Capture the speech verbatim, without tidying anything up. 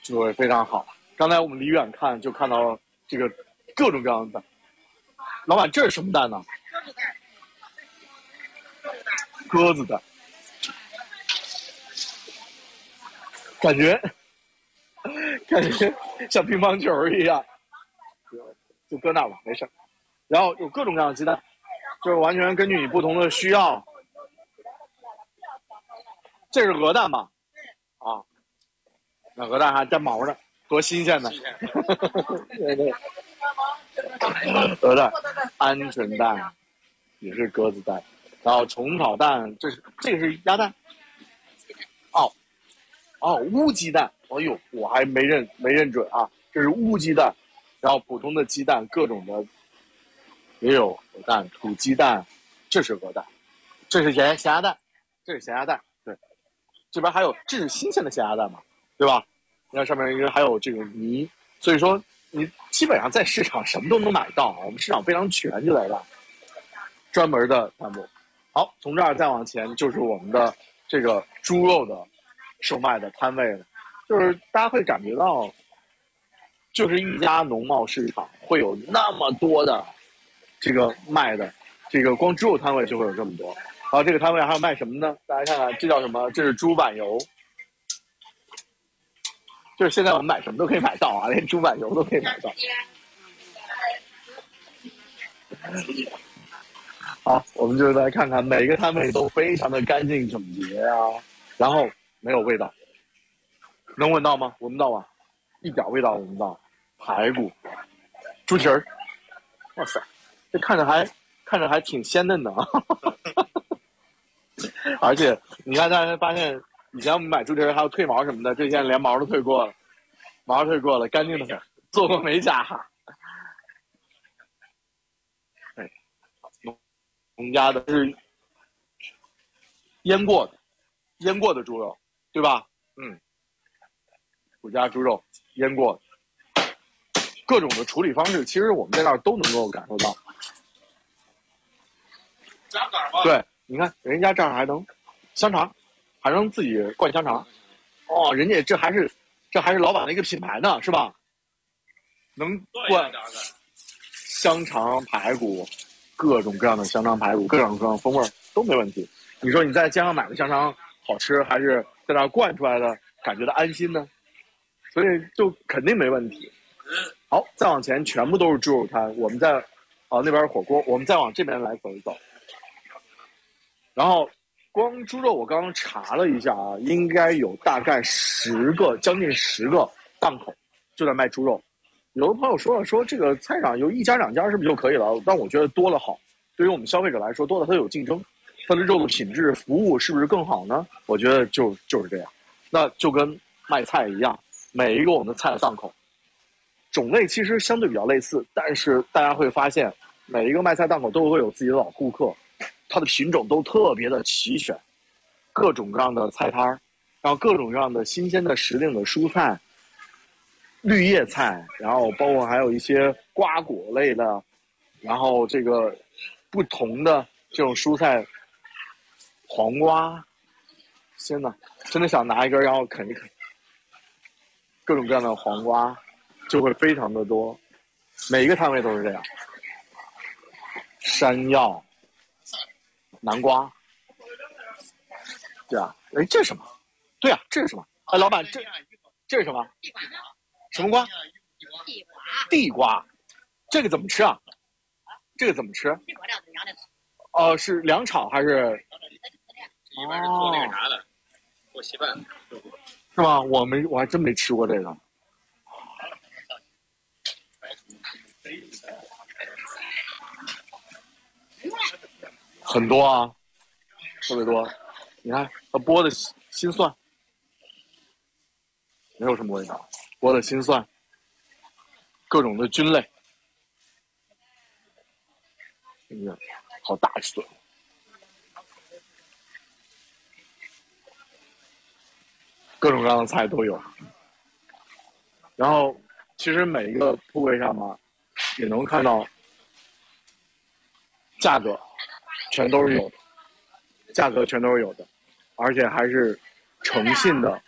就会非常好。刚才我们离远看就看到这个各种各样的蛋。老板，这是什么蛋呢？鸽子蛋。感觉感觉像乒乓球一样，就搁那吧，没事。然后有各种各样的鸡蛋，就是完全根据你不同的需要。这是鹅蛋吧？啊，那鹅蛋还带毛的，多新鲜呢！对对，鹅蛋、鹌鹑蛋也是鸽子蛋，然后虫草蛋，这是这个是鸭蛋。哦哦，乌鸡蛋，哎呦，我还没认没认准啊，这是乌鸡蛋，然后普通的鸡蛋，各种的也有鹅蛋、土鸡蛋，这是鹅蛋，这是咸咸鸭蛋，这是咸鸭蛋，对，这边还有这是新鲜的咸鸭蛋嘛，对吧？你看上面应该还有这个泥，所以说你基本上在市场什么都能买到，我们市场非常全，就在这儿，专门的摊位。好，从这儿再往前就是我们的这个猪肉的售卖的摊位了，就是大家会感觉到，就是一家农贸市场会有那么多的这个卖的，这个光猪肉摊位就会有这么多。然后这个摊位还有卖什么呢？大家看看，这叫什么？这是猪板油，就是现在我们买什么都可以买到啊，连猪板油都可以买到。好，我们就来看看每个摊位都非常的干净整洁啊，然后没有味道，能闻到吗？闻不到吧？一点味道闻不到。排骨、猪蹄儿，哇塞，这看着还看着还挺鲜嫩的啊！而且你看，大家发现以前我们买猪蹄儿还有褪毛什么的，这现在连毛都褪过了，毛褪过了，干净的很，做过美甲。哎，农家的是腌过的，腌过的猪肉，对吧？嗯，我家猪肉腌过的，各种的处理方式，其实我们在那儿都能够感受到。对，你看人家这儿还能香肠，还能自己灌香肠，哦，人家这还是这还是老板的一个品牌呢，是吧？能灌香肠、排骨，各种各样的香肠、排骨，各种各样的风味都没问题。你说你在街上买的香肠好吃，还是在那儿灌出来的感觉到安心呢？所以就肯定没问题。好，再往前全部都是猪肉摊，我们在啊那边火锅，我们再往这边来走一走。然后光猪肉我刚刚查了一下啊，应该有大概十个，将近十个档口就在卖猪肉。有的朋友说了，说这个菜场有一家两家是不是就可以了？但我觉得多了好，对于我们消费者来说，多了它有竞争，它的肉的品质、服务是不是更好呢？我觉得就就是这样。那就跟卖菜一样，每一个我们的菜的档口种类其实相对比较类似，但是大家会发现，每一个卖菜档口都会有自己的老顾客。它的品种都特别的齐全，各种各样的菜摊儿，然后各种各样的新鲜的时令的蔬菜、绿叶菜，然后包括还有一些瓜果类的，然后这个不同的这种蔬菜，黄瓜，天呐，真的想拿一根然后啃一啃，各种各样的黄瓜就会非常的多，每一个摊位都是这样，山药。南瓜，对啊，哎，这是什么？对啊，这是什么？哎，老板，这这是什么？什么瓜？地瓜，这个怎么吃啊？这个怎么吃？哦、呃，是凉炒还是？ 一般是做那个啥的，做稀饭。 是吗？我没，我还真没吃过这个。很多啊，特别多。你看，它剥的心蒜，没有什么味道。剥的心蒜，各种的菌类。哎呀，好大笋！各种各样的菜都有。然后，其实每一个铺位上嘛，也能看到价格，全都是有的。价格全都是有的，而且还是诚信的